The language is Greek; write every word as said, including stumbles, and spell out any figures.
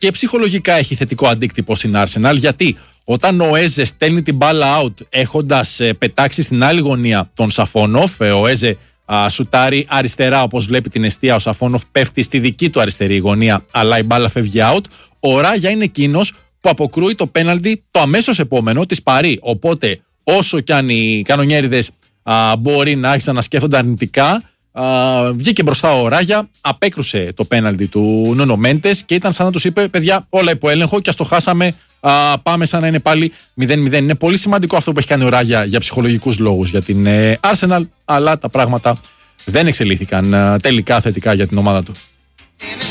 και ψυχολογικά έχει θετικό αντίκτυπο στην Arsenal, γιατί όταν ο Έζε στέλνει την μπάλα out έχοντας ε, πετάξει στην άλλη γωνία τον Σαφόνοφ, ε, ο Έζε α, σουτάρει αριστερά όπως βλέπει την εστία, ο Σαφόνοφ πέφτει στη δική του αριστερή γωνία, αλλά η μπάλα φεύγει out. Ο Ράγια είναι εκείνος που αποκρούει το πέναλτι το αμέσως επόμενο της Παρί. Οπότε όσο κι αν οι κανονιέριδες α, μπορεί να άρχισαν να σκέφτονται αρνητικά, α, βγήκε μπροστά ο Ράγια, απέκρουσε το πέναλτι του Νούνο Μέντες και ήταν σαν να τους είπε: παιδιά, όλα υπό έλεγχο και ας το χάσαμε. Α, πάμε σαν να είναι πάλι μηδέν μηδέν. Είναι πολύ σημαντικό αυτό που έχει κάνει ο Ράγια για ψυχολογικούς λόγους για την ε, Arsenal, αλλά τα πράγματα δεν εξελίχθηκαν ε, τελικά θετικά για την ομάδα του.